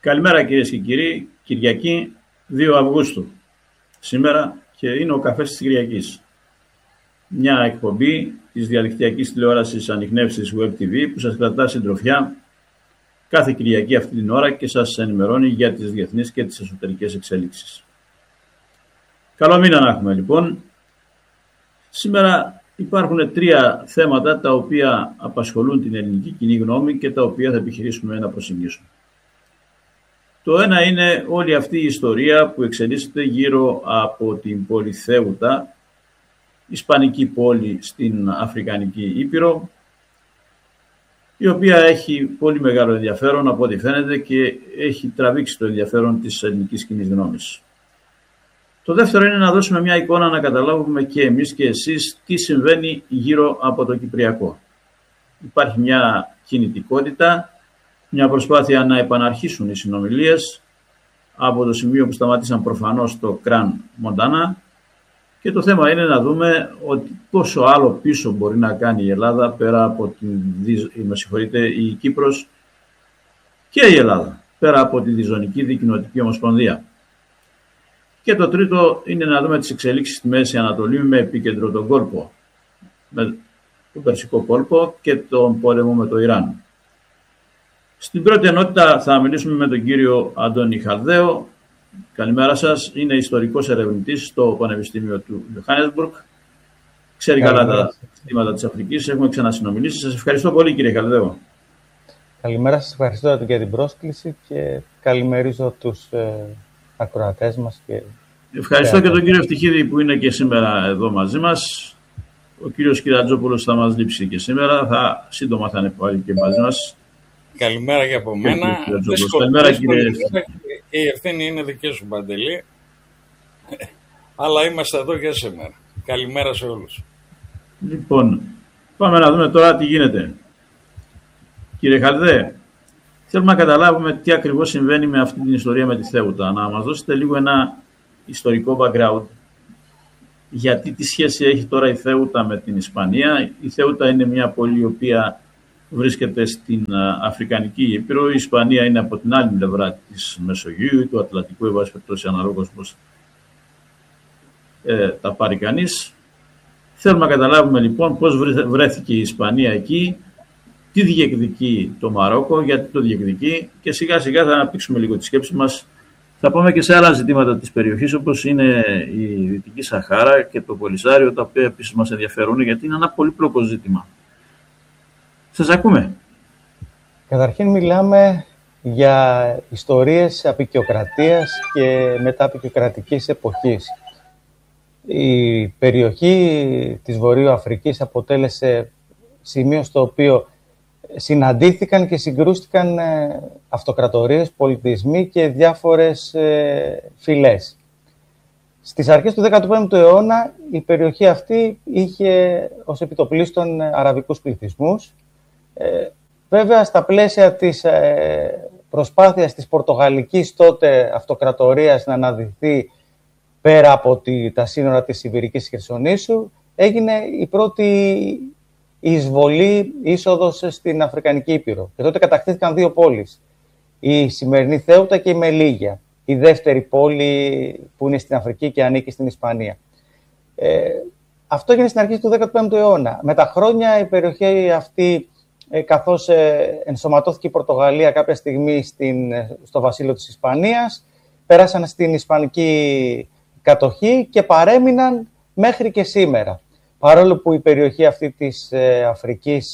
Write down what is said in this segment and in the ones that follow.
Καλημέρα κυρίες και κύριοι, Κυριακή 2 Αυγούστου, σήμερα και είναι ο καφές της Κυριακής. Μια εκπομπή της διαδικτυακής τηλεόρασης Ανιχνεύσης Web TV που σας κρατά συντροφιά κάθε Κυριακή αυτή την ώρα και σας ενημερώνει για τις διεθνείς και τις εσωτερικές εξέλιξεις. Καλό μήνα να έχουμε λοιπόν. Σήμερα υπάρχουν 3 θέματα τα οποία απασχολούν την ελληνική κοινή γνώμη και τα οποία θα επιχειρήσουμε να προσεγγίσουμε. Το ένα είναι όλη αυτή η ιστορία που εξελίσσεται γύρω από την πόλη Θέουτα, ισπανική πόλη στην Αφρικανική Ήπειρο, η οποία έχει πολύ μεγάλο ενδιαφέρον από ό,τι φαίνεται και έχει τραβήξει το ενδιαφέρον της ελληνικής κοινής γνώμης. Το δεύτερο είναι να δώσουμε μια εικόνα να καταλάβουμε και εμείς και εσείς τι συμβαίνει γύρω από το Κυπριακό. Υπάρχει μια κινητικότητα, μια προσπάθεια να επαναρχίσουν οι συνομιλίες από το σημείο που σταμάτησαν προφανώς το Κραν Μοντάνα και το θέμα είναι να δούμε ότι πόσο άλλο πίσω μπορεί να κάνει η Ελλάδα πέρα από η Κύπρος και η Ελλάδα, πέρα από τη διζωνική δικοινοτική ομοσπονδία. Και το τρίτο είναι να δούμε τις εξελίξεις στη Μέση Ανατολή με επίκεντρο τον κόλπο, με τον Περσικό κόλπο και τον πόλεμο με το Ιράν. Στην πρώτη ενότητα θα μιλήσουμε με τον κύριο Αντώνη Χαλδαίο. Καλημέρα σας. Είναι ιστορικός ερευνητής στο Πανεπιστήμιο του Johannesburg. Ξέρει καλά τα ζητήματα της Αφρικής. Έχουμε ξανασυνομιλήσει. Σας ευχαριστώ πολύ κύριε Χαλδαίο. Καλημέρα σας. Ευχαριστώ για την πρόσκληση και καλημερίζω τους ακροατές μας. Ευχαριστώ και τον κύριο Ευτυχίδη που είναι και σήμερα εδώ μαζί μας. Ο κύριος Κυρατζόπουλος θα μας λείψει και σήμερα. Σύντομα θα είναι πάλι και μαζί μας. Καλημέρα και από μένα. Καλημέρα κύριε. Η ευθύνη είναι δική σου, Παντελή. Αλλά είμαστε εδώ και σήμερα. Καλημέρα σε όλους. Λοιπόν, πάμε να δούμε τώρα τι γίνεται. Κύριε Χαλδέ, θέλουμε να καταλάβουμε τι ακριβώς συμβαίνει με αυτή την ιστορία με τη Θέουτα. Να μας δώσετε λίγο ένα ιστορικό background. Γιατί τι σχέση έχει τώρα η Θέουτα με την Ισπανία. Η Θέουτα είναι μια πόλη η οποία βρίσκεται στην Αφρικανική Ήπειρο. Η Ισπανία είναι από την άλλη πλευρά της Μεσογείου, του Ατλαντικού, εν πάση περιπτώσει αναλόγως πώς τα πάρει κανείς. Θέλουμε να καταλάβουμε λοιπόν πώς βρέθηκε η Ισπανία εκεί, τι διεκδικεί το Μαρόκο, γιατί το διεκδικεί και σιγά σιγά θα αναπτύξουμε λίγο τη σκέψη μας. Θα πάμε και σε άλλα ζητήματα της περιοχής όπως είναι η Δυτική Σαχάρα και το Πολυσάριο, τα οποία επίσης μας ενδιαφέρουν γιατί είναι ένα πολύπλοκο ζήτημα. Σας ακούμε. Καταρχήν μιλάμε για ιστορίες αποικιοκρατίας και μεταπικιοκρατικής εποχής. Η περιοχή της Βορείου Αφρικής αποτέλεσε σημείο στο οποίο συναντήθηκαν και συγκρούστηκαν αυτοκρατορίες, πολιτισμοί και διάφορες φυλές. Στις αρχές του 15ου αιώνα η περιοχή αυτή είχε ως επιτοπλίστων αραβικούς πληθυσμούς. Βέβαια, στα πλαίσια της προσπάθειας της Πορτογαλικής τότε αυτοκρατορίας να αναδυθεί πέρα από τα σύνορα της Ιβηρικής Χερσονήσου, έγινε η πρώτη εισβολή, είσοδος στην Αφρικανική Ήπειρο. Και τότε κατακτήθηκαν 2 πόλεις, η σημερινή Θέουτα και η Μελίγια, η δεύτερη πόλη που είναι στην Αφρική και ανήκει στην Ισπανία. Αυτό έγινε στην αρχή του 15ου αιώνα. Με τα χρόνια η περιοχή αυτή, καθώς ενσωματώθηκε η Πορτογαλία κάποια στιγμή στο βασίλειο της Ισπανίας, πέρασαν στην Ισπανική κατοχή και παρέμειναν μέχρι και σήμερα. Παρόλο που η περιοχή αυτή της Αφρικής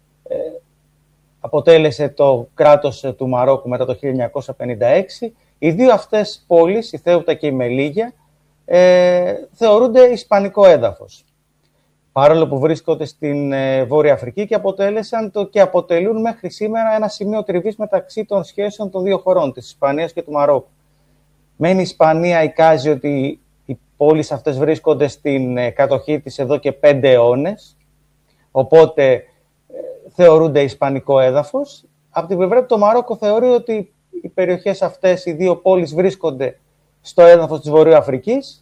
αποτέλεσε το κράτος του Μαρόκου μετά το 1956, οι 2 αυτές πόλεις, η Θέουτα και η Μελίγια, θεωρούνται ισπανικό έδαφος. Παρόλο που βρίσκονται στην Βόρεια Αφρική και αποτελούν μέχρι σήμερα ένα σημείο τριβής μεταξύ των σχέσεων των 2 χωρών, της Ισπανίας και του Μαρόκου. Μεν η Ισπανία εικάζει ότι οι πόλεις αυτές βρίσκονται στην κατοχή της εδώ και 5 αιώνες, οπότε θεωρούνται ισπανικό έδαφος. Από την πλευρά του το Μαρόκο θεωρεί ότι οι περιοχές αυτές, οι 2 πόλεις βρίσκονται στο έδαφος της Βορείου Αφρικής,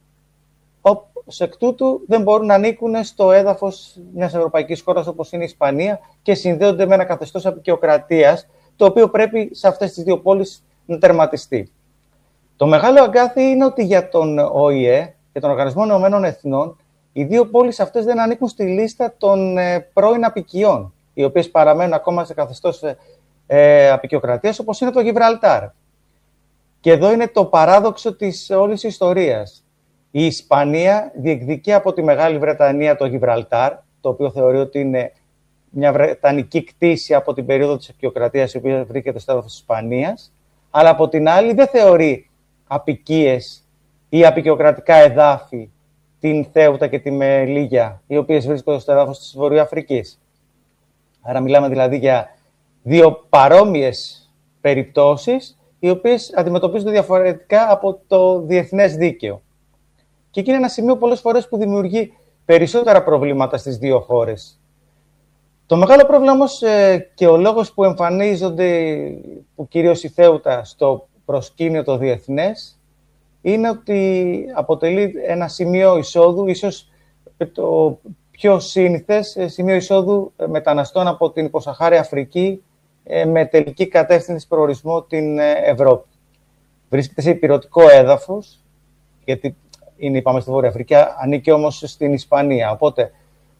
ως εκ τούτου δεν μπορούν να ανήκουν στο έδαφος μιας ευρωπαϊκής χώρας όπως είναι η Ισπανία και συνδέονται με ένα καθεστώς αποικιοκρατίας, το οποίο πρέπει σε αυτές τις 2 πόλεις να τερματιστεί. Το μεγάλο αγκάθι είναι ότι για τον ΟΗΕ και τον Οργανισμό Ηνωμένων Εθνών, οι δύο πόλεις αυτές δεν ανήκουν στη λίστα των πρώην αποικιών, οι οποίες παραμένουν ακόμα σε καθεστώς αποικιοκρατίας, όπως είναι το Γιβραλτάρ. Και εδώ είναι το παράδοξο της όλης ιστορίας. Η Ισπανία διεκδικεί από τη Μεγάλη Βρετανία το Γιβραλτάρ, το οποίο θεωρεί ότι είναι μια βρετανική κτήση από την περίοδο της αποικιοκρατίας, η οποία βρίσκεται στο έδαφος της Ισπανίας, αλλά από την άλλη δεν θεωρεί αποικίες ή αποικιοκρατικά εδάφη την Θέουτα και τη Μελίγια, οι οποίες βρίσκονται στο έδαφος της Βορειοαφρικής. Άρα μιλάμε δηλαδή για δύο παρόμοιες περιπτώσεις, οι οποίες αντιμετωπίζονται διαφορετικά από το διεθνές δίκαιο. Και εκεί είναι ένα σημείο πολλές φορές που δημιουργεί περισσότερα προβλήματα στις δύο χώρες. Το μεγάλο πρόβλημα όμως και ο λόγος που εμφανίζονται, που κυρίως η Θέουτα στο προσκήνιο το διεθνές, είναι ότι αποτελεί ένα σημείο εισόδου, ίσως το πιο σύνηθες σημείο εισόδου μεταναστών από την υποσαχάρια Αφρική με τελική κατεύθυνση προορισμό την Ευρώπη. Βρίσκεται σε ηπειρωτικό έδαφος, γιατί είναι, είπαμε, στη Βόρεια Αφρική, ανήκει όμως στην Ισπανία. Οπότε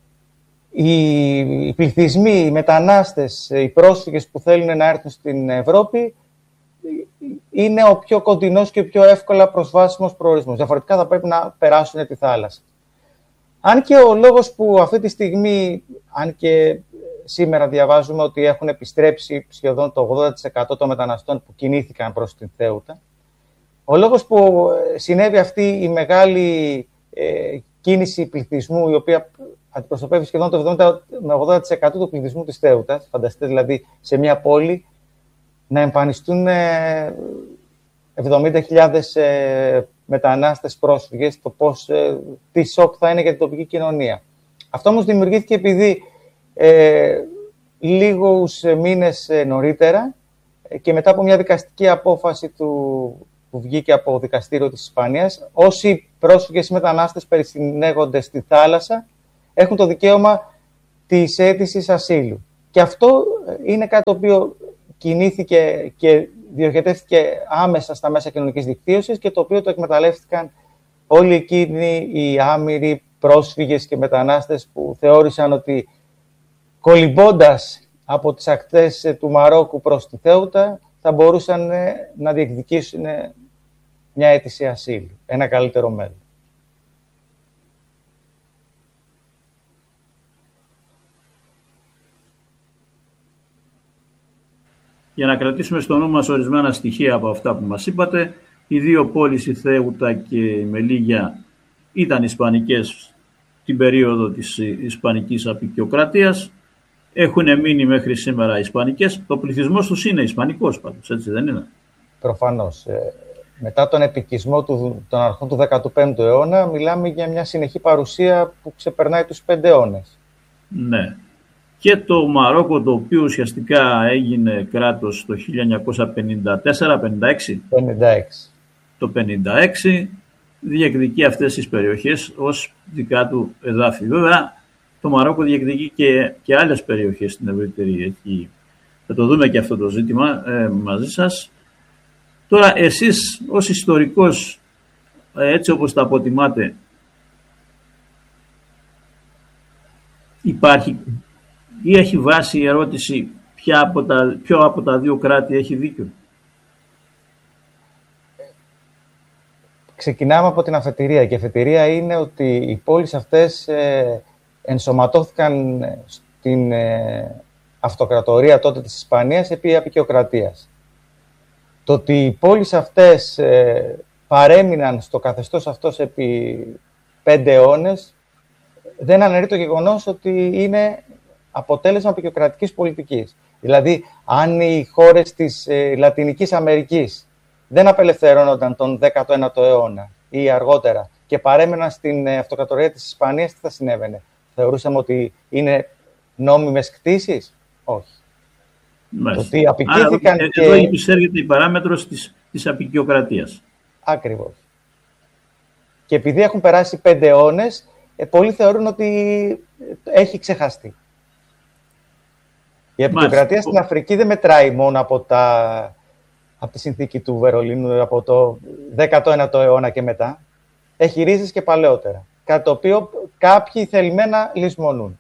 οι πληθυσμοί, οι μετανάστες, οι πρόσφυγες που θέλουν να έρθουν στην Ευρώπη είναι ο πιο κοντινός και ο πιο εύκολα προσβάσιμος προορισμός. Διαφορετικά θα πρέπει να περάσουν τη θάλασσα. Αν και ο λόγος που αυτή τη στιγμή, αν και σήμερα διαβάζουμε ότι έχουν επιστρέψει σχεδόν το 80% των μεταναστών που κινήθηκαν προς την Θέουτα, ο λόγος που συνέβη αυτή η μεγάλη κίνηση πληθυσμού, η οποία αντιπροσωπεύει σχεδόν το 70 με 80% του πληθυσμού της Θέουτας, φανταστείτε δηλαδή σε μια πόλη να εμφανιστούν 70.000 μετανάστες πρόσφυγες, τι σοκ θα είναι για την τοπική κοινωνία. Αυτό όμως δημιουργήθηκε επειδή λίγους μήνες νωρίτερα και μετά από μια δικαστική απόφαση που βγήκε από δικαστήριο της Ισπανίας, όσοι πρόσφυγες ή μετανάστες περισυνέγονται στη θάλασσα έχουν το δικαίωμα της αίτησης ασύλου. Και αυτό είναι κάτι το οποίο κινήθηκε και διοχετεύτηκε άμεσα στα μέσα κοινωνικής δικτύωσης και το οποίο το εκμεταλλεύτηκαν όλοι εκείνοι οι άμυροι πρόσφυγες και μετανάστες που θεώρησαν ότι κολυμπώντας από τις ακτές του Μαρόκου προς τη Θέουτα θα μπορούσαν να διεκδικήσουν μια αίτηση ασύλου, ένα καλύτερο μέλλον. Για να κρατήσουμε στο νου μας ορισμένα στοιχεία από αυτά που μας είπατε, οι δύο πόλεις, η Θέουτα και η Μελίγια, ήταν ισπανικές την περίοδο της ισπανικής αποικιοκρατίας. Έχουν μείνει μέχρι σήμερα ισπανικές. Το πληθυσμός τους είναι ισπανικός πάντως, έτσι δεν είναι? Προφανώς. Μετά τον επικισμό των αρχών του 15ου αιώνα, μιλάμε για μια συνεχή παρουσία που ξεπερνάει τους 5 αιώνες. Ναι. Και το Μαρόκο, το οποίο ουσιαστικά έγινε κράτος το 1954-56. Το 1956 διεκδικεί αυτές τις περιοχές ως δικά του εδάφη. Βέβαια, το Μαρόκο διεκδικεί και άλλες περιοχές στην ευρύτερη εκεί. Θα το δούμε και αυτό το ζήτημα μαζί σας. Τώρα, εσείς ως ιστορικός, έτσι όπως τα αποτιμάτε, υπάρχει ή έχει βάση η ερώτηση ποιο από τα δύο κράτη έχει δίκιο? Ξεκινάμε από την αφετηρία και η αφετηρία είναι ότι οι πόλεις αυτές ενσωματώθηκαν στην αυτοκρατορία τότε της Ισπανίας επί αποικιοκρατίας. Το ότι οι πόλεις αυτές παρέμειναν στο καθεστώς αυτός επί 5 αιώνες δεν αναιρεί το γεγονός ότι είναι αποτέλεσμα αποικιοκρατικής πολιτικής. Δηλαδή, αν οι χώρες της Λατινικής Αμερικής δεν απελευθερώνονταν τον 19ο αιώνα ή αργότερα και παρέμεναν στην αυτοκρατορία της Ισπανίας, τι θα συνέβαινε? Θεωρούσαμε ότι είναι νόμιμες κτήσεις? Όχι. Μάλιστα. Το ότι απικήθηκαν και... Εδώ επισέρχεται η παράμετρος της αποικιοκρατίας. Ακριβώς. Και επειδή έχουν περάσει 5 αιώνες, πολλοί θεωρούν ότι έχει ξεχαστεί. Η αποικιοκρατία στην Αφρική δεν μετράει μόνο από τα από τη συνθήκη του Βερολίνου από το 19ο αιώνα και μετά. Έχει ρίζες και παλαιότερα, κάτι το οποίο κάποιοι θελημένα λησμονούν.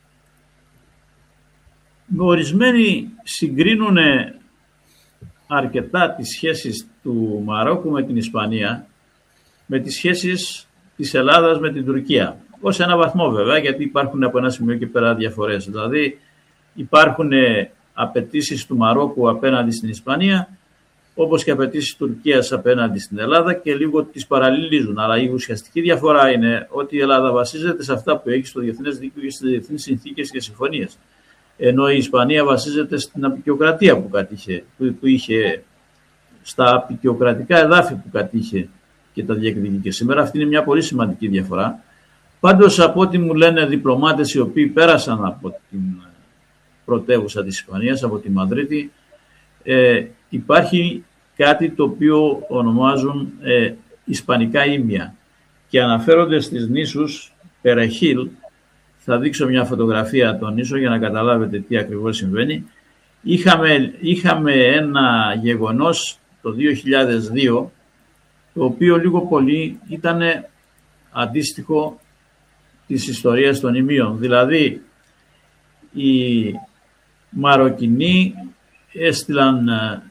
Ορισμένοι συγκρίνουν αρκετά τις σχέσεις του Μαρόκου με την Ισπανία με τις σχέσεις της Ελλάδας με την Τουρκία. Ως ένα βαθμό βέβαια, γιατί υπάρχουν από ένα σημείο και πέρα διαφορές. Δηλαδή υπάρχουν απαιτήσεις του Μαρόκου απέναντι στην Ισπανία, όπως και απαιτήσεις της Τουρκίας απέναντι στην Ελλάδα, και λίγο τις παραλληλίζουν. Αλλά η ουσιαστική διαφορά είναι ότι η Ελλάδα βασίζεται σε αυτά που έχει στο διεθνές δίκαιο και στις διεθνείς συνθήκες και συμφωνίες. Ενώ η Ισπανία βασίζεται στην αποικιοκρατία που είχε, στα αποικιοκρατικά εδάφη που κατήχε και τα διεκδικεί. Σήμερα αυτή είναι μια πολύ σημαντική διαφορά. Πάντως, από ό,τι μου λένε διπλωμάτες οι οποίοι πέρασαν από την πρωτεύουσα της Ισπανίας, από τη Μαδρίτη, υπάρχει κάτι το οποίο ονομάζουν ισπανικά ήμια και αναφέρονται στις νήσους Περεχίλ. Θα δείξω μια φωτογραφία των νήσων για να καταλάβετε τι ακριβώς συμβαίνει. Είχαμε ένα γεγονός το 2002, το οποίο λίγο πολύ ήταν αντίστοιχο της ιστορίας των ημείων. Δηλαδή, οι Μαροκινοί έστειλαν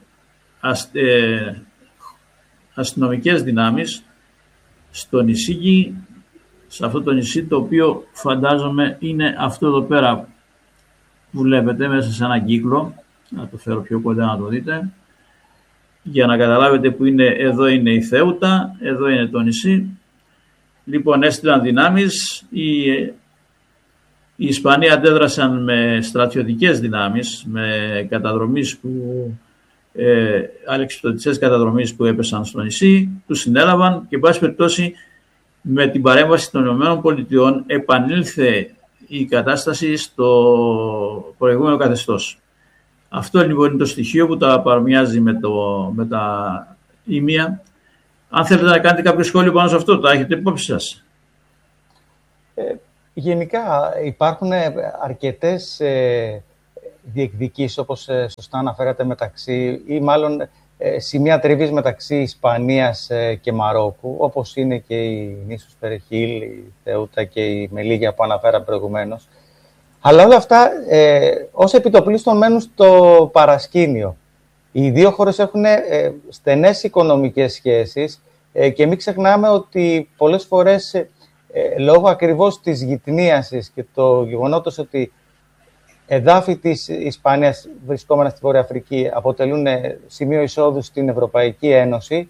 αστυνομικές δυνάμεις στο νησί, σε αυτό το νησί, το οποίο φαντάζομαι είναι αυτό εδώ πέρα που βλέπετε μέσα σε έναν κύκλο. Να το φέρω πιο κοντά να το δείτε, για να καταλάβετε που είναι. Εδώ είναι η Θέουτα, εδώ είναι το νησί. Λοιπόν, έστειλαν δυνάμεις, οι Ισπανοί αντέδρασαν με στρατιωτικές δυνάμεις, με καταδρομείς αλεξιπτωτικές καταδρομείς που έπεσαν στο νησί, τους συνέλαβαν και, εν πάση περιπτώσει, με την παρέμβαση των ΗΠΑ επανήλθε η κατάσταση στο προηγούμενο καθεστώς. Αυτό λοιπόν είναι το στοιχείο που τα παρομοιάζει με τα ήμια. Αν θέλετε να κάνετε κάποιο σχόλιο πάνω σε αυτό, τα έχετε υπόψη σας. Γενικά υπάρχουν αρκετές διεκδικήσεις, όπως σωστά αναφέρατε, μεταξύ, ή μάλλον σημεία τριβής μεταξύ Ισπανίας και Μαρόκου, όπως είναι και η νήσους Περεχίλ, η Θεούτα και η Μελίγια που αναφέραμε προηγουμένως. Αλλά όλα αυτά ως επιτοπλίστων μένουν στο παρασκήνιο. Οι δύο χώρες έχουν στενές οικονομικές σχέσεις και μην ξεχνάμε ότι πολλές φορές λόγω ακριβώς της γειτνίασης και το γεγονότος ότι εδάφη της Ισπανίας βρισκόμενα στη Βόρεια Αφρική αποτελούν σημείο εισόδου στην Ευρωπαϊκή Ένωση,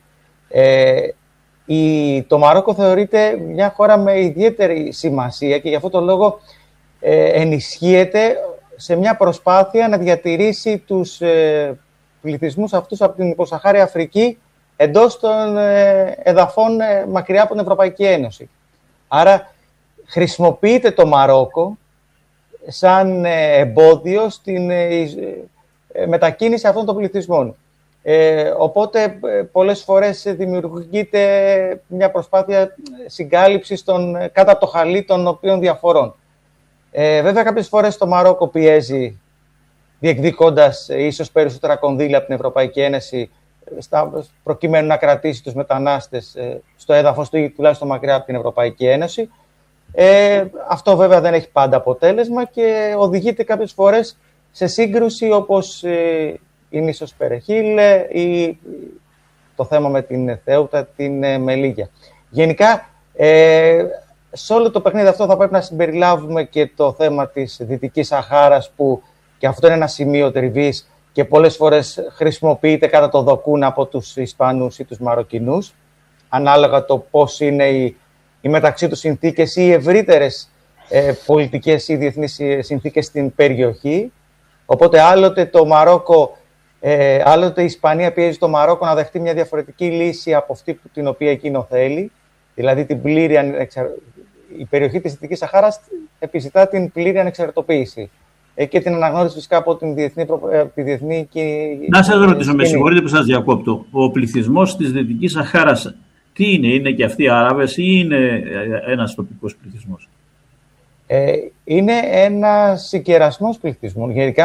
το Μαρόκο θεωρείται μια χώρα με ιδιαίτερη σημασία και γι' αυτό το λόγο ενισχύεται σε μια προσπάθεια να διατηρήσει τους πληθυσμούς αυτούς από την υποσαχάρια Αφρική εντός των εδαφών μακριά από την Ευρωπαϊκή Ένωση. Άρα χρησιμοποιείται το Μαρόκο σαν εμπόδιο στην μετακίνηση αυτών των πληθυσμών. Οπότε πολλές φορές δημιουργείται μια προσπάθεια συγκάλυψης κάτω από το χαλί των οποίων διαφορών. Βέβαια κάποιες φορές το Μαρόκο πιέζει διεκδικώντας ίσως περισσότερα κονδύλια από την Ευρωπαϊκή Ένωση προκειμένου να κρατήσει τους μετανάστες στο έδαφος του ή τουλάχιστον μακριά από την Ευρωπαϊκή Ένωση. Αυτό βέβαια δεν έχει πάντα αποτέλεσμα και οδηγείται κάποιες φορές σε σύγκρουση όπως η νήσος Περεχίλ ή το θέμα με την Θεούτα, την Μελίγια. Γενικά, σε όλο το παιχνίδι αυτό θα πρέπει να συμπεριλάβουμε και το θέμα της Δυτικής Σαχάρας, που και αυτό είναι ένα σημείο τριβής και πολλές φορές χρησιμοποιείται κατά το δοκούν από τους Ισπανούς ή τους Μαροκινούς, ανάλογα το πώς είναι οι μεταξύ τους συνθήκες ή οι ευρύτερες πολιτικές ή διεθνείς συνθήκες στην περιοχή. Οπότε άλλοτε το Μαρόκο, άλλοτε η Ισπανία πιέζει το Μαρόκο να δεχτεί μια διαφορετική λύση από αυτή την οποία εκείνο θέλει, δηλαδή την πλήρη η περιοχή της Δυτικής Σαχάρας επιζητά την πλήρη ανεξαρτητοποίηση και την αναγνώριση φυσικά από τη διεθνή Να σας ρωτήσω, με συγχωρείτε που σας διακόπτω, ο πληθυσμός της Δυτικής Σαχάρας τι είναι και αυτοί οι Άραβες ή είναι ένας τοπικός πληθυσμός? Είναι ένας συγκερασμός πληθυσμών. Γενικά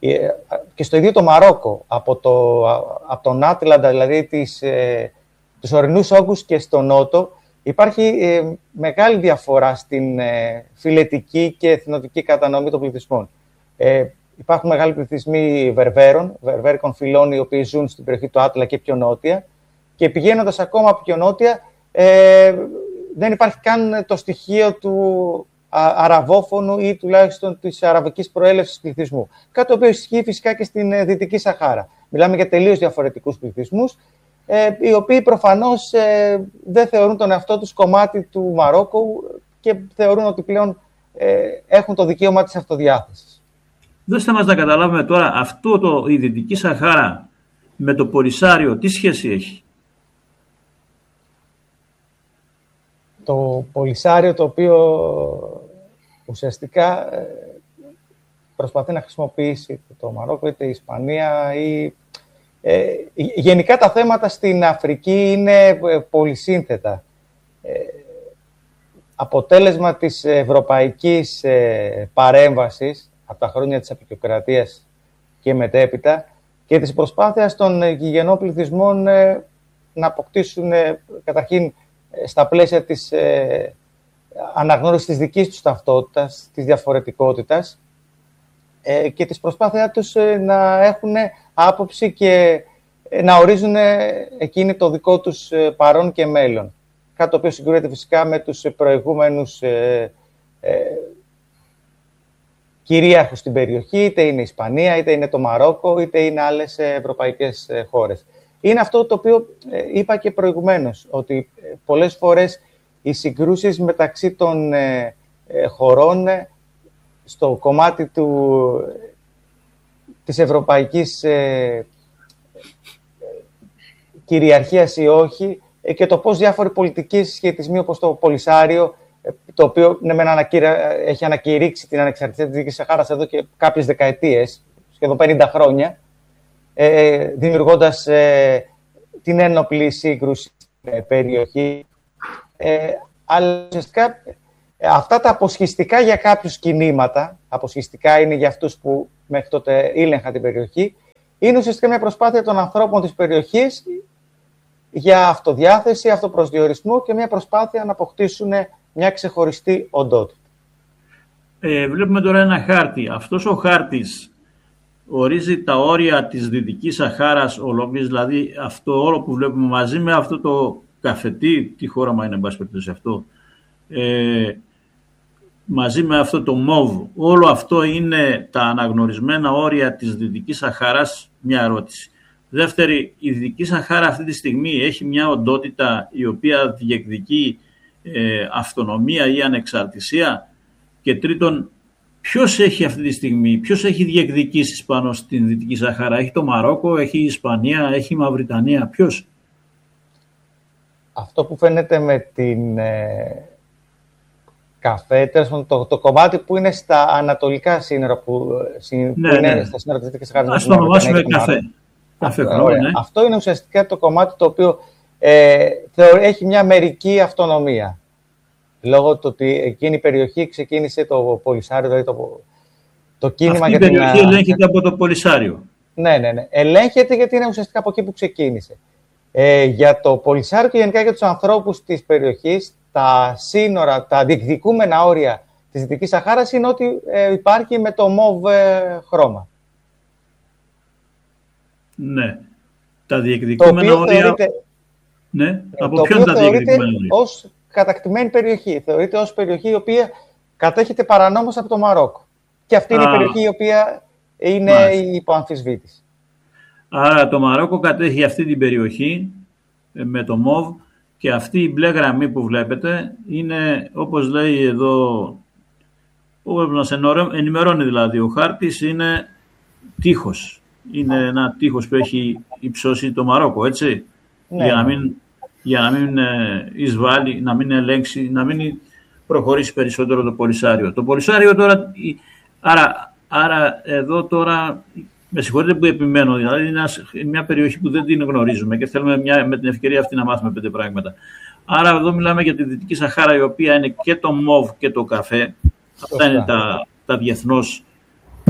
Και στο ίδιο το Μαρόκο, από τον Άτλαντα, δηλαδή τους ορεινούς όγκους και στο νότο, υπάρχει μεγάλη διαφορά στην φυλετική και εθνοτική κατανομή των πληθυσμών. Υπάρχουν μεγάλοι πληθυσμοί βερβέρικων φυλών, οι οποίοι ζουν στην περιοχή του Άτλα και πιο νότια. Και πηγαίνοντας ακόμα πιο νότια, δεν υπάρχει καν το στοιχείο του αραβόφωνου ή τουλάχιστον της αραβικής προέλευσης πληθυσμού. Κάτι το οποίο ισχύει φυσικά και στην Δυτική Σαχάρα. Μιλάμε για τελείως διαφορετικούς πληθυσμούς, οι οποίοι προφανώς δεν θεωρούν τον εαυτό τους κομμάτι του Μαρόκου και θεωρούν ότι πλέον έχουν το δικαίωμα της αυτοδιάθεσης. Δώστε μας να καταλάβουμε τώρα, η Δυτική Σαχάρα με το Πολυσάριο τι σχέση έχει? Το Πολυσάριο, το οποίο ουσιαστικά προσπαθεί να χρησιμοποιήσει το Μαρόκο, είτε η Ισπανία ή... γενικά τα θέματα στην Αφρική είναι πολυσύνθετα. Αποτέλεσμα της ευρωπαϊκής παρέμβασης από τα χρόνια της αποικιοκρατίας και μετέπειτα και της προσπάθειας των γηγενών πληθυσμών να αποκτήσουν καταρχήν στα πλαίσια της αναγνώρισης της δικής τους ταυτότητας, της διαφορετικότητας και της προσπάθειάς τους να έχουν άποψη και να ορίζουν εκείνοι το δικό τους παρόν και μέλλον. Κάτι το οποίο συγκρούεται φυσικά με τους προηγούμενους κυρίαρχους στην περιοχή, είτε είναι η Ισπανία, είτε είναι το Μαρόκο, είτε είναι άλλες ευρωπαϊκές χώρες. Είναι αυτό το οποίο είπα και προηγουμένως, ότι πολλές φορές οι συγκρούσεις μεταξύ των χωρών στο κομμάτι της ευρωπαϊκής κυριαρχίας ή όχι και το πώς διάφοροι πολιτικοί συσχετισμοί όπως το Πολυσάριο, το οποίο έχει ανακηρύξει την ανεξαρτησία της Δυτικής Σαχάρας εδώ και κάποιες δεκαετίες, σχεδόν 50 χρόνια, δημιουργώντας την ένοπλη σύγκρουση στην περιοχή. Αλλά ουσιαστικά αυτά τα αποσχιστικά για κάποιους κινήματα, αποσχιστικά είναι για αυτούς που μέχρι τότε ήλεγχαν την περιοχή, είναι ουσιαστικά μια προσπάθεια των ανθρώπων της περιοχής για αυτοδιάθεση, αυτοπροσδιορισμό και μια προσπάθεια να αποκτήσουν μια ξεχωριστή οντότητα. Βλέπουμε τώρα ένα χάρτη. Αυτός ο χάρτης ορίζει τα όρια της Δυτικής Σαχάρας ολόκληρης, δηλαδή αυτό όλο που βλέπουμε μαζί με αυτό το καφετί, τι χώραμα είναι εν πάση περιπτώσει αυτό, μαζί με αυτό το μόβ, όλο αυτό είναι τα αναγνωρισμένα όρια της Δυτικής Σαχάρας? Μια ερώτηση. Δεύτερη, η Δυτική Σαχάρα αυτή τη στιγμή έχει μια οντότητα η οποία διεκδικεί αυτονομία ή ανεξαρτησία? Και τρίτον, ποιος έχει αυτή τη στιγμή, ποιος έχει διεκδικήσεις πάνω στην Δυτική Σαχάρα? Έχει το Μαρόκο, έχει η Ισπανία, έχει η Μαυριτανία, ποιος? Αυτό που φαίνεται με την καφέ, το κομμάτι που είναι στα ανατολικά σύνορα, που είναι στα σύνορα της Δυτικής Σαχάρας. Ας το ονομάσουμε καφέ. Αυτό είναι ουσιαστικά το κομμάτι το οποίο έχει μια μερική αυτονομία. Λόγω του ότι εκείνη η περιοχή ξεκίνησε το Πολυσάριο, δηλαδή το κίνημα για την... Αυτή η περιοχή ελέγχεται από το Πολυσάριο. Ναι. Ελέγχεται γιατί είναι ουσιαστικά από εκεί που ξεκίνησε. Για το Πολυσάριο και γενικά για τους ανθρώπους της περιοχής, τα σύνορα, τα διεκδικούμενα όρια της Δυτικής Σαχάρας είναι ότι υπάρχει με το μοβ χρώμα. Ναι. Τα διεκδικούμενα όρια... Ναι. Από ποιον τα διεκδικούμενα όρια? Ως κατακτημένη περιοχή. Θεωρείται ως περιοχή η οποία κατέχεται παρανόμως από το Μαρόκο. Και αυτή είναι η περιοχή η οποία είναι υπό αμφισβήτηση. Άρα το Μαρόκο κατέχει αυτή την περιοχή με το ΜΟΒ και αυτή η μπλε γραμμή που βλέπετε είναι, όπως λέει εδώ, που πρέπει να σε ενημερώνει δηλαδή ο χάρτης, είναι τείχος. Είναι ένα τείχος που έχει υψώσει το Μαρόκο, έτσι, ναι. για να μην εισβάλλει, να μην ελέγξει, να μην προχωρήσει περισσότερο το Πολυσάριο. Το Πολυσάριο τώρα, άρα εδώ τώρα, με συγχωρείτε που επιμένω, δηλαδή είναι μια περιοχή που δεν την γνωρίζουμε και θέλουμε με την ευκαιρία αυτή να μάθουμε 5 πράγματα. Άρα εδώ μιλάμε για τη Δυτική Σαχάρα, η οποία είναι και το μοβ και το καφέ. Αυτά είναι τα διεθνώς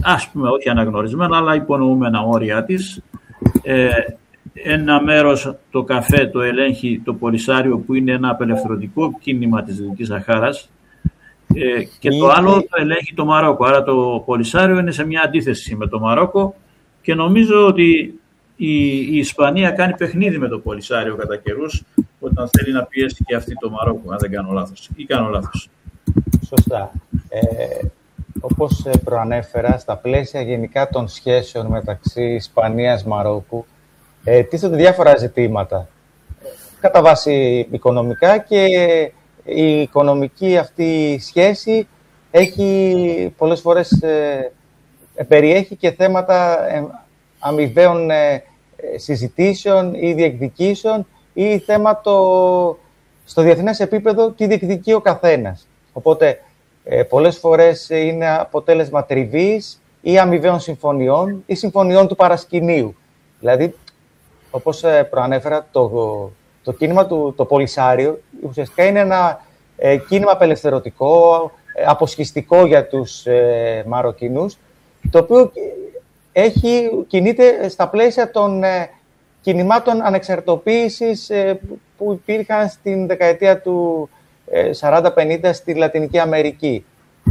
ας πούμε όχι αναγνωρισμένα, αλλά υπονοούμενα όρια της. Ένα μέρος, το καφέ, το ελέγχει το Πολυσάριο, που είναι ένα απελευθερωτικό κίνημα της Δυτικής Σαχάρας, και το άλλο το ελέγχει το Μαρόκο. Άρα το Πολυσάριο είναι σε μια αντίθεση με το Μαρόκο, και νομίζω ότι η Ισπανία κάνει παιχνίδι με το Πολυσάριο κατά καιρούς, όταν θέλει να πιέσει και αυτή το Μαρόκο, αν δεν κάνω λάθος. Ή κάνω λάθος? Σωστά. Όπως προανέφερα, στα πλαίσια γενικά των σχέσεων μεταξύ Ισπανίας-Μαρόκου, τίθενται διάφορα ζητήματα. Κατά βάση οικονομικά, και η οικονομική αυτή σχέση έχει πολλές φορές περιέχει και θέματα αμοιβαίων συζητήσεων ή διεκδικήσεων, ή θέμα στο διεθνές επίπεδο τι διεκδικεί ο καθένας. Οπότε πολλές φορές είναι αποτέλεσμα τριβής ή αμοιβαίων συμφωνιών ή συμφωνιών του παρασκηνίου. Δηλαδή, όπως προανέφερα, το κίνημα το Πολυσάριο ουσιαστικά είναι ένα κίνημα απελευθερωτικό, αποσχιστικό για τους Μαροκινούς, το οποίο κινείται στα πλαίσια των κινημάτων ανεξαρτητοποίησης που υπήρχαν στην δεκαετία του 40-50 στη Λατινική Αμερική.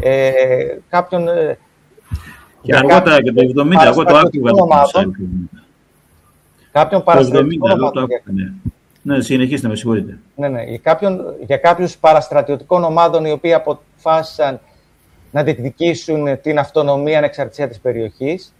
Και αργότερα και το 70, εγώ το άκουγα. Κάποιον παραστρατιωτικών ομάδων. Ναι, συνεχίστε, με συγχωρείτε. Ναι. Για κάποιους παραστρατιωτικών ομάδων, οι οποίοι αποφάσισαν να διεκδικήσουν την αυτονομία, ανεξαρτησία της περιοχής.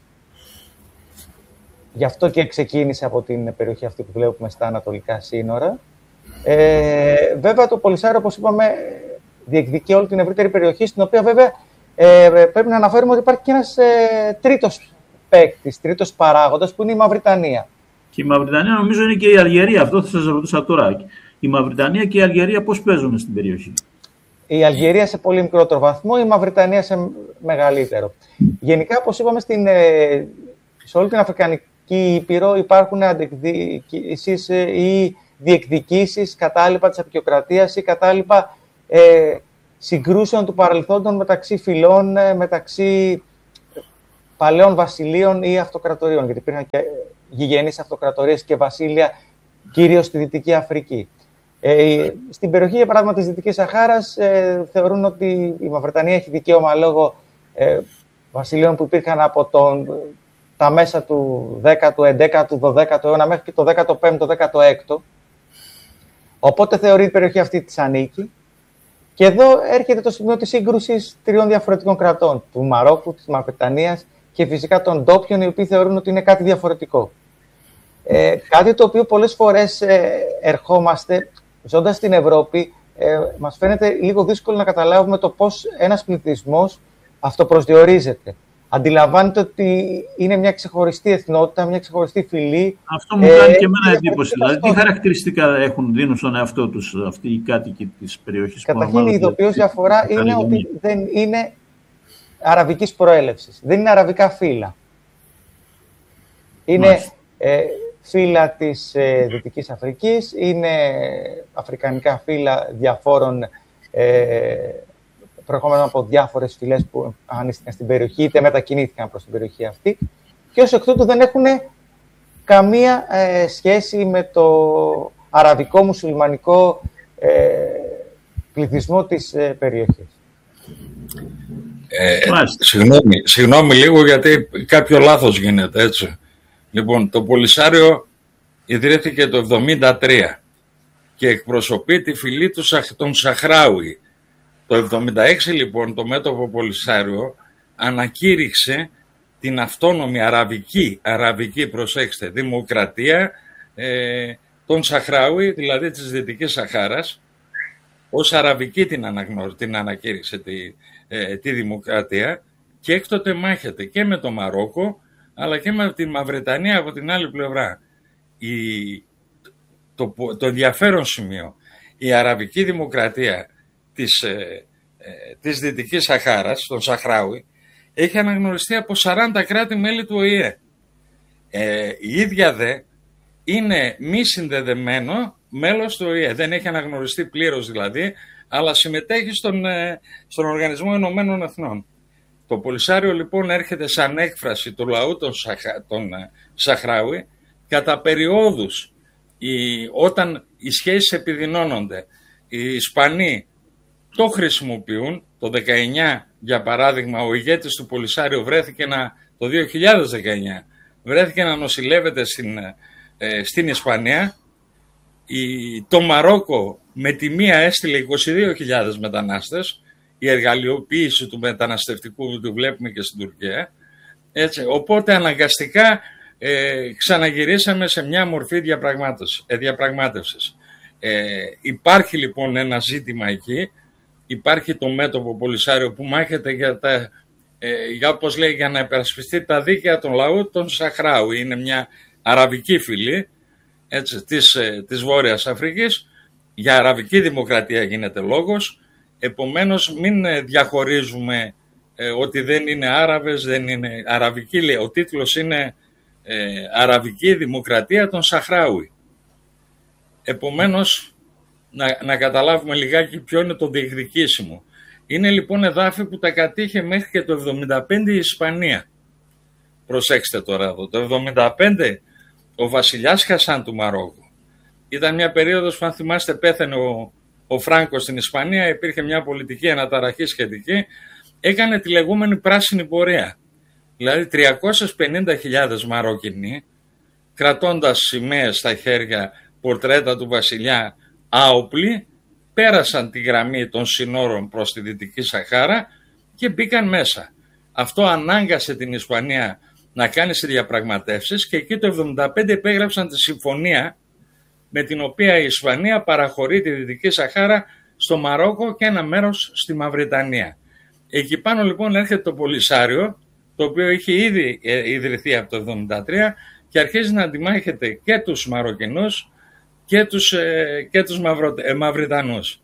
Γι' αυτό και ξεκίνησε από την περιοχή αυτή που βλέπουμε στα ανατολικά σύνορα. Βέβαια, το Πολυσάριο, όπως είπαμε, διεκδικεί όλη την ευρύτερη περιοχή, στην οποία βέβαια πρέπει να αναφέρουμε ότι υπάρχει και ένας τρίτος παίκτης, τρίτος παράγοντας, που είναι η Μαυριτανία. Και η Μαυριτανία νομίζω είναι και η Αλγερία. Αυτό θα σας ρωτούσα τώρα. Η Μαυριτανία και η Αλγερία πώς παίζουν στην περιοχή? Η Αλγερία σε πολύ μικρότερο βαθμό, η Μαυριτανία σε μεγαλύτερο. Γενικά, όπως είπαμε, σε όλη την Αφρικανική Ήπειρο υπάρχουν αντεκδικήσεις ή διεκδικήσεις κατάλοιπα της αποικιοκρατίας ή κατάλοιπα συγκρούσεων του παρελθόντων μεταξύ φυλών, μεταξύ παλαιών βασιλείων ή αυτοκρατορίων, γιατί υπήρχαν και γηγενείς αυτοκρατορίες και βασίλεια, κυρίως στη Δυτική Αφρική. Στην περιοχή, για παράδειγμα, της Δυτικής Σαχάρας, θεωρούν ότι η Μαυριτανία έχει δικαίωμα λόγω βασιλείων που υπήρχαν από τα μέσα του 10ου, 11ου, 12ου αιώνα μέχρι και το 15ο, 16ο. Οπότε θεωρεί η περιοχή αυτή της ανήκει. Και εδώ έρχεται το σημείο της σύγκρουσης τριών διαφορετικών κρατών, του Μαρόκου, της Μαυριτανίας και φυσικά των ντόπιων, οι οποίοι θεωρούν ότι είναι κάτι διαφορετικό. Κάτι το οποίο πολλές φορές ερχόμαστε, ζώντας στην Ευρώπη, μας φαίνεται λίγο δύσκολο να καταλάβουμε το πώς ένας πληθυσμός αυτοπροσδιορίζεται. Αντιλαμβάνεται ότι είναι μια ξεχωριστή εθνότητα, μια ξεχωριστή φυλή. Αυτό μου κάνει και εμένα εντύπωση. Δηλαδή, τι χαρακτηριστικά δίνουν στον εαυτό τους αυτοί οι κάτοικοι της περιοχής? Καταρχήν, η ειδοποιώς διαφορά είναι ότι δεν είναι αραβικής προέλευσης. Δεν είναι αραβικά φύλλα. Είναι φύλλα της Δυτικής Αφρικής, είναι αφρικανικά φύλλα διαφόρων προερχόμενα από διάφορες φυλές που ανίστηκαν στην περιοχή, είτε μετακινήθηκαν προς την περιοχή αυτή, και ως εκ τούτου δεν έχουν καμία σχέση με το αραβικό-μουσουλμανικό πληθυσμό της περιοχής. Συγγνώμη λίγο, γιατί κάποιο λάθος γίνεται, έτσι. Λοιπόν, το Πολυσάριο ιδρύθηκε το 1973 και εκπροσωπεί τη φυλή των Σαχράουι. Το 1976, λοιπόν, το μέτωπο Πολυσάριο ανακήρυξε την αυτόνομη αραβική, προσέξτε, δημοκρατία των Σαχράουι, δηλαδή της Δυτικής Σαχάρας. Ως αραβική την ανακήρυξε τη δημοκρατία, και έκτοτε μάχεται και με το Μαρόκο, αλλά και με τη Μαυριτανία από την άλλη πλευρά. Το ενδιαφέρον σημείο, η αραβική δημοκρατία της Δυτικής Σαχάρας, των Σαχράουι, έχει αναγνωριστεί από 40 κράτη-μέλη του ΟΗΕ. Η ίδια δε είναι μη συνδεδεμένο μέλος του ΟΗΕ. Δεν έχει αναγνωριστεί πλήρως δηλαδή, αλλά συμμετέχει στον Οργανισμό Ηνωμένων Εθνών. Το Πολυσάριο λοιπόν έρχεται σαν έκφραση του λαού των Σαχράουι κατά περιόδους, όταν οι σχέσεις επιδεινώνονται. Οι Ισπανοί το χρησιμοποιούν. Το 19, για παράδειγμα, ο ηγέτης του Πολυσάριο το 2019 βρέθηκε να νοσηλεύεται στην Ισπανία. Το Μαρόκο με τη μία έστειλε 22.000 μετανάστες. Η εργαλειοποίηση του μεταναστευτικού που βλέπουμε και στην Τουρκία. Έτσι, οπότε αναγκαστικά ξαναγυρίσαμε σε μια μορφή διαπραγμάτευσης. Υπάρχει λοιπόν ένα ζήτημα εκεί. Υπάρχει το μέτωπο Πολυσάριο που μάχεται για να υπερασπιστεί τα δίκαια των λαού των Σαχράου. Είναι μια αραβική φυλή, έτσι, της Βόρειας Αφρικής. Για αραβική δημοκρατία γίνεται λόγος. Επομένως μην διαχωρίζουμε ότι δεν είναι Άραβες, δεν είναι αραβική. Λέει, ο τίτλος είναι Αραβική Δημοκρατία των Σαχράουι. Επομένως να καταλάβουμε λιγάκι ποιο είναι το διεκδικήσιμο. Είναι λοιπόν εδάφη που τα κατήχε μέχρι και το 1975 η Ισπανία. Προσέξτε τώρα εδώ. Το 1975 ο βασιλιάς Χασάν του Μαρόκου. Ήταν μια περίοδος που, αν θυμάστε, πέθανε ο Φράνκο στην Ισπανία, υπήρχε μια πολιτική αναταραχή σχετική, έκανε τη λεγόμενη πράσινη πορεία. Δηλαδή 350.000 Μαροκινοί, κρατώντας σημαίες στα χέρια, πορτρέτα του βασιλιά, άοπλοι, πέρασαν τη γραμμή των συνόρων προς τη Δυτική Σαχάρα και μπήκαν μέσα. Αυτό ανάγκασε την Ισπανία να κάνει διαπραγματεύσεις και εκεί το 1975 υπέγραψαν τη συμφωνία με την οποία η Ισπανία παραχωρεί τη Δυτική Σαχάρα στο Μαρόκο και ένα μέρος στη Μαυριτανία. Εκεί πάνω λοιπόν έρχεται το Πολυσάριο, το οποίο είχε ήδη ιδρυθεί από το 1973 και αρχίζει να αντιμάχεται και τους Μαροκινούς και τους Μαυριτανούς.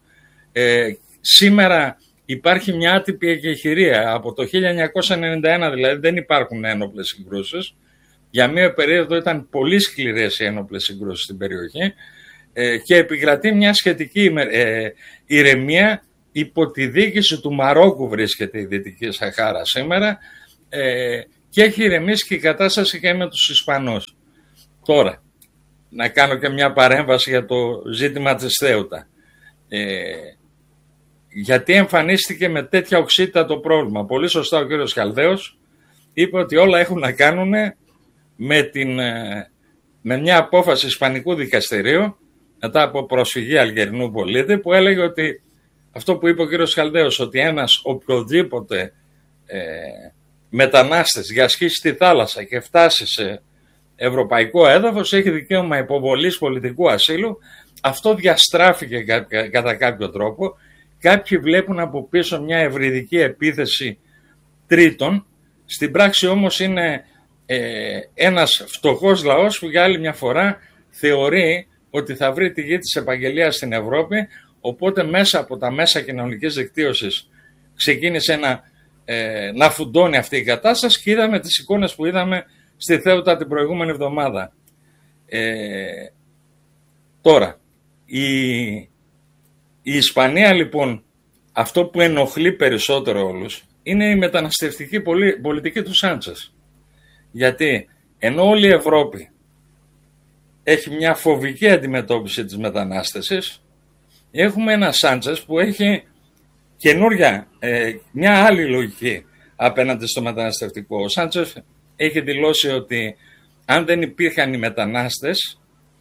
Σήμερα υπάρχει μια άτυπη εκεχηρία. Από το 1991 δηλαδή δεν υπάρχουν ένοπλες συγκρούσεις. Για μία περίοδο ήταν πολύ σκληρές οι ένοπλες συγκρούσεις στην περιοχή και επικρατεί μια σχετική ηρεμία. Υπό τη διοίκηση του Μαρόκου βρίσκεται η Δυτική Σαχάρα σήμερα και έχει ηρεμήσει και η κατάσταση και με τους Ισπανούς. Τώρα, να κάνω και μια παρέμβαση για το ζήτημα της Θέουτα. Γιατί εμφανίστηκε με τέτοια οξύτητα το πρόβλημα. Πολύ σωστά ο κύριος Χαλδαίος είπε ότι όλα έχουν να κάνουν με μια απόφαση Ισπανικού δικαστηρίου μετά από προσφυγή Αλγερινού πολίτη που έλεγε ότι αυτό που είπε ο κύριος Χαλδαίος, ότι ένας οποιοδήποτε μετανάστες διασχίσει τη θάλασσα και φτάσει σε ευρωπαϊκό έδαφος έχει δικαίωμα υποβολής πολιτικού ασύλου, αυτό διαστράφηκε κατά κάποιο τρόπο. Κάποιοι βλέπουν από πίσω μια ευρυδική επίθεση τρίτων. Στην πράξη όμως είναι ένας φτωχός λαός που για άλλη μια φορά θεωρεί ότι θα βρει τη γη της επαγγελίας στην Ευρώπη, οπότε μέσα από τα μέσα κοινωνικής δικτύωσης ξεκίνησε να φουντώνει αυτή η κατάσταση και είδαμε τις εικόνες που είδαμε στη Θέουτα την προηγούμενη εβδομάδα. Τώρα, η Ισπανία λοιπόν, αυτό που ενοχλεί περισσότερο όλους είναι η μεταναστευτική πολιτική του Σάντσες. Γιατί ενώ όλη η Ευρώπη έχει μια φοβική αντιμετώπιση της μετανάστευσης, έχουμε ένα Σάντσες που έχει καινούρια, μια άλλη λογική απέναντι στο μεταναστευτικό. Ο Σάντσες έχει δηλώσει ότι αν δεν υπήρχαν οι μετανάστες,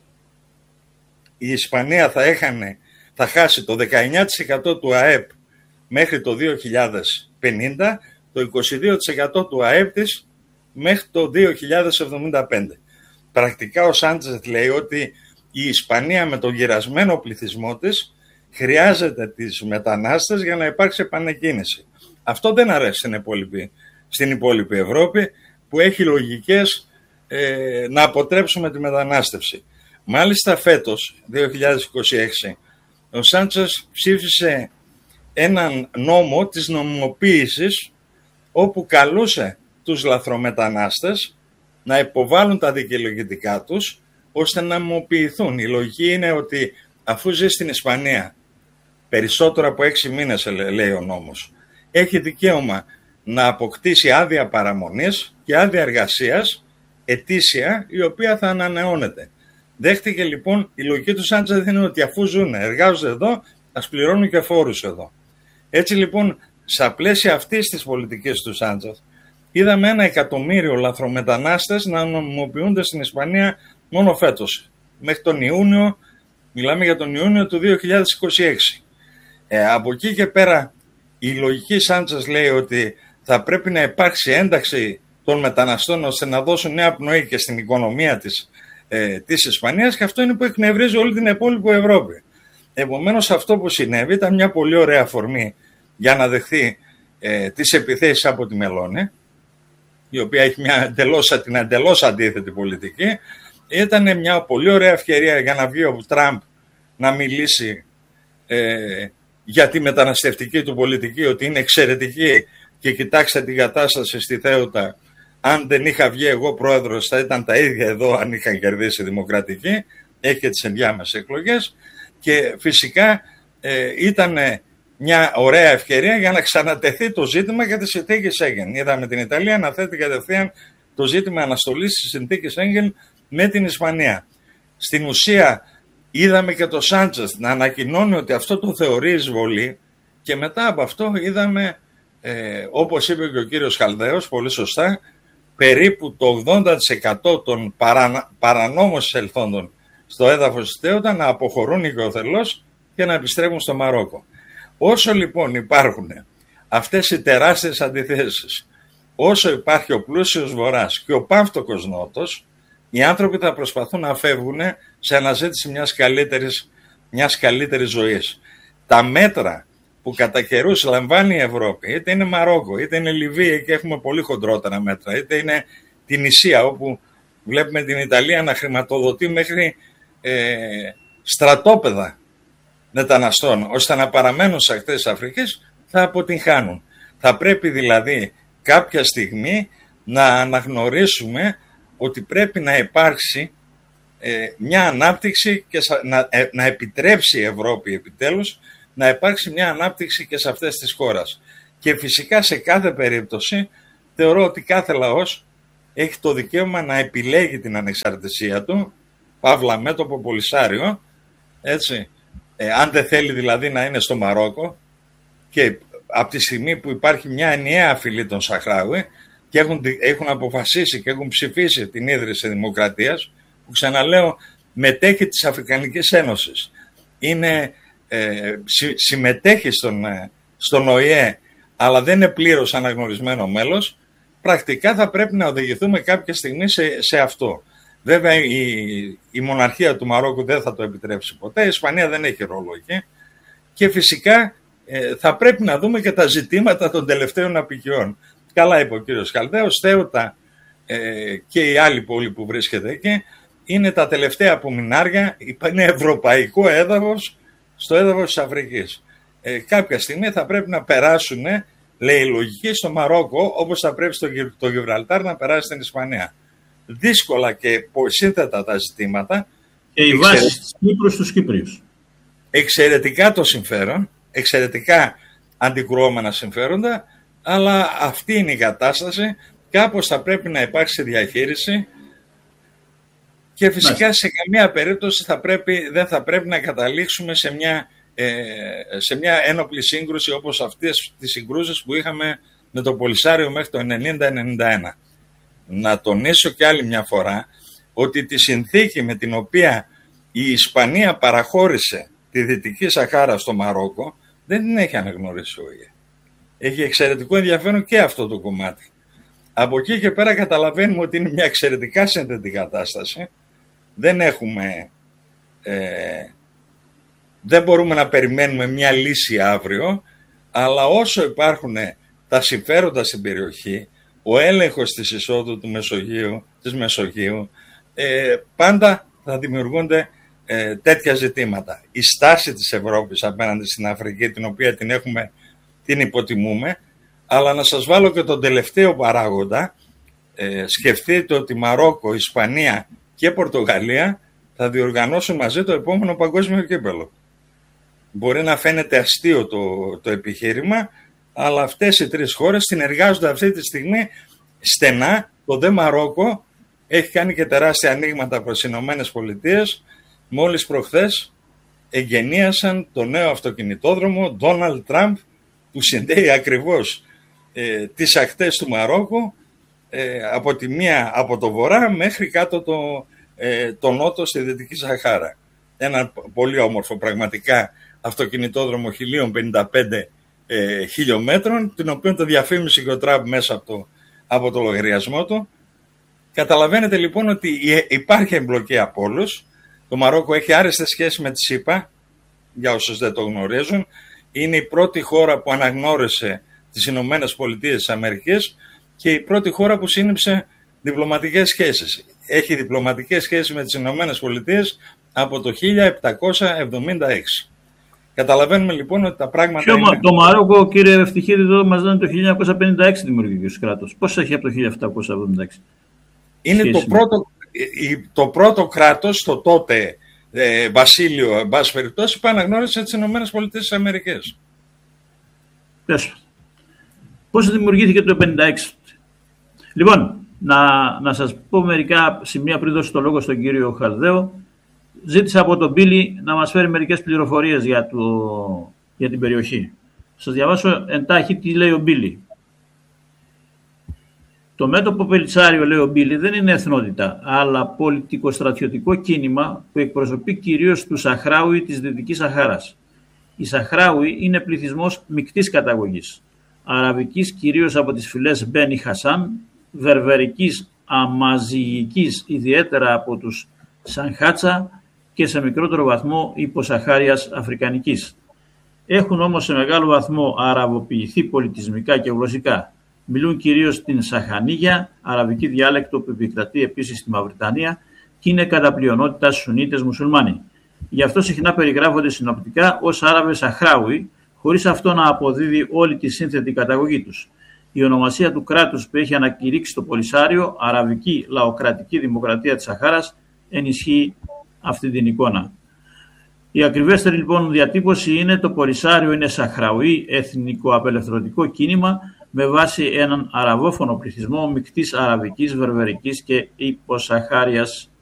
η Ισπανία θα χάσει το 19% του ΑΕΠ μέχρι το 2050, το 22% του ΑΕΠ της μέχρι το 2075. Πρακτικά ο Σάντσες λέει ότι η Ισπανία με τον γυρασμένο πληθυσμό της χρειάζεται τις μετανάστες για να υπάρξει επανεκκίνηση. Αυτό δεν αρέσει στην υπόλοιπη Ευρώπη που έχει λογικές να αποτρέψουμε τη μετανάστευση. Μάλιστα φέτος, 2026, ο Σάντσες ψήφισε έναν νόμο της νομιμοποίησης όπου καλούσε τους λαθρομετανάστες να υποβάλουν τα δικαιολογητικά τους ώστε να νομιμοποιηθούν. Η λογική είναι ότι αφού ζει στην Ισπανία περισσότερο από 6 μήνες, λέει ο νόμος, έχει δικαίωμα να αποκτήσει άδεια παραμονής και άδεια εργασίας ετήσια, η οποία θα ανανεώνεται. Δέχτηκε λοιπόν, η λογική του Σάντσες είναι ότι αφού ζουν, εργάζονται εδώ, ας πληρώνουν και φόρους εδώ. Έτσι λοιπόν, στα πλαίσια αυτής της πολιτικής του Σάντσες, είδαμε 1 εκατομμύριο λαθρομετανάστες να νομιμοποιούνται στην Ισπανία μόνο φέτος. Μέχρι τον Ιούνιο, μιλάμε για τον Ιούνιο του 2026. Από εκεί και πέρα, η λογική Σάντσες λέει ότι θα πρέπει να υπάρξει ένταξη των μεταναστών ώστε να δώσουν νέα πνοή και στην οικονομία της Ισπανίας, και αυτό είναι που εκνευρίζει όλη την υπόλοιπη Ευρώπη. Επομένως, αυτό που συνέβη ήταν μια πολύ ωραία αφορμή για να δεχθεί τις επιθέσεις από τη Μελώνη, η οποία έχει την εντελώς αντίθετη πολιτική. Ήταν μια πολύ ωραία ευκαιρία για να βγει ο Τραμπ να μιλήσει για τη μεταναστευτική του πολιτική, ότι είναι εξαιρετική και κοιτάξτε την κατάσταση στη Θέουτα. Αν δεν είχα βγει εγώ πρόεδρος, θα ήταν τα ίδια εδώ αν είχαν κερδίσει η Δημοκρατική. Έχει και τις ενδιάμεσες εκλογές. Και φυσικά ήταν μια ωραία ευκαιρία για να ξανατεθεί το ζήτημα για τη συνθήκη Σέγγεν. Είδαμε την Ιταλία να θέτει κατευθείαν το ζήτημα αναστολής της συνθήκης Σέγγεν με την Ισπανία. Στην ουσία είδαμε και το Σάντσες να ανακοινώνει ότι αυτό το θεωρεί εισβολή, και μετά από αυτό είδαμε, όπως είπε και ο κύριος Χαλδαίος πολύ σωστά, περίπου το 80% των παρανόμως εισελθόντων στο έδαφος της Θέουτα να αποχωρούν οικειοθελώς και να επιστρέφουν στο Μαρόκο. Όσο λοιπόν υπάρχουν αυτές οι τεράστιες αντιθέσεις, όσο υπάρχει ο πλούσιος Βορράς και ο παύτοκος Νότος, οι άνθρωποι θα προσπαθούν να φεύγουν σε αναζήτηση μιας καλύτερης ζωής. Τα μέτρα που κατά καιρούς λαμβάνει η Ευρώπη, είτε είναι Μαρόκο, είτε είναι Λιβύη, και έχουμε πολύ χοντρότερα μέτρα, είτε είναι την Ισία, όπου βλέπουμε την Ιταλία να χρηματοδοτεί μέχρι στρατόπεδα μεταναστών, ώστε να παραμένουν σε ακτές της Αφρικής, θα αποτυγχάνουν. Θα πρέπει δηλαδή κάποια στιγμή να αναγνωρίσουμε ότι πρέπει να υπάρξει μια ανάπτυξη και να επιτρέψει η Ευρώπη επιτέλους να υπάρξει μια ανάπτυξη και σε αυτές τις χώρες. Και φυσικά σε κάθε περίπτωση θεωρώ ότι κάθε λαός έχει το δικαίωμα να επιλέγει την ανεξαρτησία του, παύλα μέτωπο Πολυσάριο, έτσι, αν δεν θέλει δηλαδή να είναι στο Μαρόκο, και από τη στιγμή που υπάρχει μια ενιαία φυλή των Σαχράουι και έχουν αποφασίσει και έχουν ψηφίσει την ίδρυση δημοκρατίας, που ξαναλέω μετέχει της Αφρικανικής Ένωσης, συμμετέχει στον ΟΗΕ, αλλά δεν είναι πλήρως αναγνωρισμένο μέλος, πρακτικά θα πρέπει να οδηγηθούμε κάποια στιγμή σε αυτό. Βέβαια η μοναρχία του Μαρόκου δεν θα το επιτρέψει ποτέ, η Ισπανία δεν έχει ρόλο εκεί, και φυσικά θα πρέπει να δούμε και τα ζητήματα των τελευταίων απικιών. Καλά είπε ο κύριος Χαλδαίος, Θέουτα και η άλλη πόλη που βρίσκεται εκεί είναι τα τελευταία απομεινάρια, είναι ευρωπαϊκό έδαφος στο έδαφος της Αφρικής. Κάποια στιγμή θα πρέπει να περάσουν, λέει η λογική, στο Μαρόκο, όπως θα πρέπει το Γιβραλτάρ να περάσει στην Ισπανία. Δύσκολα και σύνθετα τα ζητήματα. Και η βάση της Κύπρου στους Κύπριους. Εξαιρετικά το συμφέρον, εξαιρετικά αντικρουόμενα συμφέροντα, αλλά αυτή είναι η κατάσταση. Κάπως θα πρέπει να υπάρξει διαχείριση, και φυσικά σε καμία περίπτωση δεν θα πρέπει να καταλήξουμε σε μια ένοπλη σύγκρουση όπως αυτές τις συγκρούσεις που είχαμε με το Πολυσάριο μέχρι το 1990-1991. Να τονίσω και άλλη μια φορά ότι τη συνθήκη με την οποία η Ισπανία παραχώρησε τη Δυτική Σαχάρα στο Μαρόκο δεν την έχει αναγνωρίσει ο ΟΗΕ. Έχει εξαιρετικό ενδιαφέρον και αυτό το κομμάτι. Από εκεί και πέρα καταλαβαίνουμε ότι είναι μια εξαιρετικά σύνθετη κατάσταση. Δεν μπορούμε να περιμένουμε μια λύση αύριο, αλλά όσο υπάρχουν τα συμφέροντα στην περιοχή, ο έλεγχος της εισόδου της Μεσογείου, πάντα θα δημιουργούνται τέτοια ζητήματα. Η στάση της Ευρώπης απέναντι στην Αφρική, την οποία την υποτιμούμε, αλλά να σας βάλω και τον τελευταίο παράγοντα. Σκεφτείτε ότι Μαρόκο, Ισπανία και Πορτογαλία θα διοργανώσουν μαζί το επόμενο παγκόσμιο κύπελλο. Μπορεί να φαίνεται αστείο το επιχείρημα, αλλά αυτές οι τρεις χώρες συνεργάζονται αυτή τη στιγμή στενά. Το δε Μαρόκο έχει κάνει και τεράστια ανοίγματα προς τις Ηνωμένες Πολιτείες. Μόλις προχθές εγκαινίασαν το νέο αυτοκινητόδρομο Donald Trump, που συνδέει ακριβώς τις ακτές του Μαρόκου από τη μία από το βορρά μέχρι κάτω το νότο στη Δυτική Σαχάρα. Ένα πολύ όμορφο πραγματικά αυτοκινητόδρομο 1055 χιλιόμετρων, την οποία το διαφήμισε και ο Τραμπ μέσα από το λογαριασμό του. Καταλαβαίνετε λοιπόν ότι υπάρχει εμπλοκή από όλους. Το Μαρόκο έχει άρεστες σχέσεις με τη ΣΥΠΑ, για όσους δεν το γνωρίζουν. Είναι η πρώτη χώρα που αναγνώρισε τις Ηνωμένες Πολιτείες της Αμερικής και η πρώτη χώρα που σύνυψε διπλωματικές σχέσεις. Έχει διπλωματικές σχέσεις με τις Ηνωμένες Πολιτείες από το 1776. Καταλαβαίνουμε λοιπόν ότι τα πράγματα είναι... Το Μαρόκο, κύριε Ευτυχίδη, εδώ μας λένε το 1956 δημιουργήθηκε ως κράτος. Πώς έχει από το 1776? Είναι το πρώτο κράτος, το τότε βασίλειο, εν πάση περιπτώσει, που αναγνώρισε τις Ηνωμένες Πολιτείες της Αμερικής. Πώς δημιουργήθηκε το 1956? Λοιπόν, να σας πω μερικά σημεία πριν δώσω το λόγο στον κύριο Χαρδαίο. Ζήτησα από τον Μπίλι να μας φέρει μερικές πληροφορίες για την περιοχή. Σας διαβάσω εντάχει τι λέει ο Μπίλι. Το μέτωπο Πελιτσάριο, λέει ο Μπίλι, δεν είναι εθνότητα, αλλά πολιτικο-στρατιωτικό κίνημα που εκπροσωπεί κυρίως τους Σαχράουι της Δυτικής Σαχάρας. Οι Σαχράουι είναι πληθυσμός μεικτής καταγωγής, αραβικής κυρίως από τις φυλές Μπένι Χασάν, βερβερικής, αμαζιγικής ιδιαίτερα από τους Σανχάτσα και σε μικρότερο βαθμό υποσαχάριας αφρικανικής. Έχουν όμως σε μεγάλο βαθμό αραβοποιηθεί πολιτισμικά και γλωσσικά. Μιλούν κυρίως την Σαχανίγια, αραβική διάλεκτο που επικρατεί επίσης στη Μαυριτανία και είναι κατά πλειονότητα Σουνίτες μουσουλμάνοι. Γι' αυτό συχνά περιγράφονται συνοπτικά ως Άραβες Σαχράουι, χωρίς αυτό να αποδίδει όλη τη σύνθετη καταγωγή τους. Η ονομασία του κράτους που έχει ανακηρύξει το Πολυσάριο, Αραβική Λαοκρατική Δημοκρατία της Σαχάρας, ενισχύει αυτή την εικόνα. Η ακριβέστερη λοιπόν διατύπωση είναι: το Πολυσάριο είναι Σαχραουί εθνικο-απελευθερωτικό κίνημα με βάση έναν αραβόφωνο πληθυσμό μεικτής αραβικής, βερβερικής και υποσαχάριας